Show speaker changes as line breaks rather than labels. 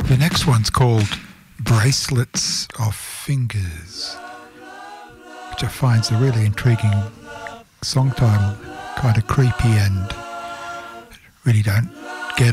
The next one's called Bracelets of Fingers, which I find is a really intriguing song title, kind of creepy, and really don't